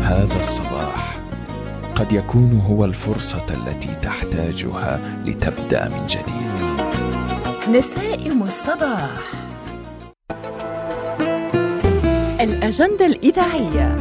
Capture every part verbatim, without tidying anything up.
هذا الصباح قد يكون هو الفرصة التي تحتاجها لتبدأ من جديد. نسائم الصباح. الأجندة الإذاعية.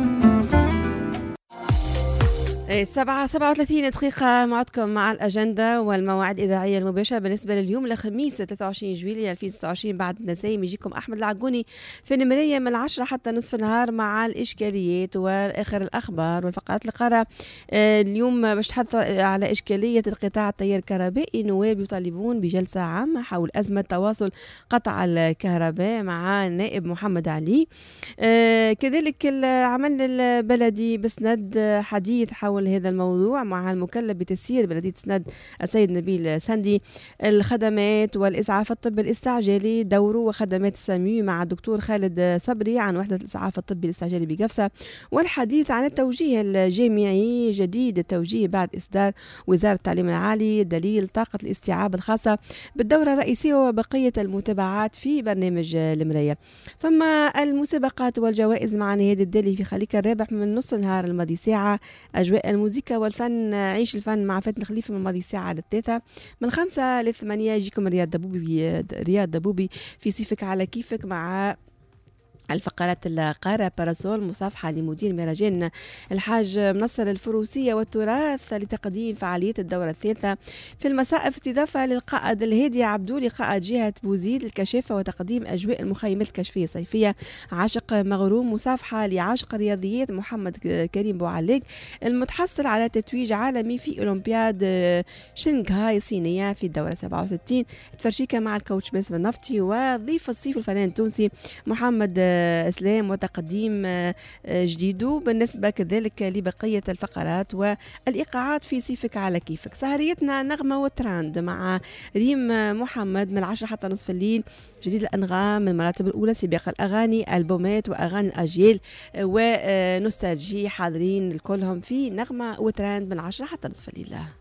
سبعة سبعة وثلاثين دقيقة معكم مع الأجندة والمواعيد الإذاعية المباشرة بالنسبة لليوم الخميس ثلاثة وعشرين جويلية ألفين وستة وعشرين. بعد النسايم يجيكم أحمد العقوني في النمرية من العشرة حتى نصف النهار مع الإشكاليات وآخر الأخبار والفقرات القارة. اليوم باش نتحدث على إشكالية القطاع التيار الكهربائي. نواب يطالبون بجلسة عامة حول أزمة تواصل قطع الكهرباء مع النائب محمد علي. كذلك العمل البلدي بسند حديث حول هذا الموضوع مع المكلف بتسيير بلدية سند السيد نبيل سندي. الخدمات والإسعاف الطبي الاستعجالي دوره وخدمات السامي مع الدكتور خالد صبري عن وحدة الإسعاف الطبي الاستعجالي بقفصة. والحديث عن التوجيه الجامعي جديد التوجيه بعد إصدار وزارة التعليم العالي دليل طاقة الاستيعاب الخاصة بالدورة الرئيسية وبقية المتابعات في برنامج المراية. ثم المسابقات والجوائز مع نهاد الدالي في خليك الرابح من نص النهار الماضي ساعة. أجواء الموسيقى والفن عيش الفن مع فاتن خليفة من الماضي ساعة للثلاثة. من خمسة لثمانية يجيكم رياض دبوبي رياض دبوبي في سيفك على كيفك مع الفقرات القارة باراسول مصافحة لمدير مهرجان الحاج منصر الفروسية والتراث لتقديم فعالية الدورة الثالثة. في المساء استضافة للقائد الهادي عبدولي قائد جهة بوزيد الكشافة وتقديم أجواء المخيمات الكشفية الصيفية. عاشق مغروم مصافحة لعاشق الرياضيات محمد كريم بوعلاق المتحصل على تتويج عالمي في أولمبياد شنغهاي الصينية في الدورة سبعة وستين. تفرشيكة مع الكوتش باسم النفطي وضيف الصيف الفنان التونسي محمد اسلام وتقديم جديده بالنسبه كذلك لبقيه الفقرات والايقاعات في سيفك على كيفك. سهريتنا نغمه وتراند مع ريم محمد من عشرة حتى نصف الليل. جديد الانغام من المراتب الاولى سباق الاغاني البومات واغاني الاجيال ونوستالجي حاضرين الكلهم في نغمه وتراند من عشرة حتى نصف الليل.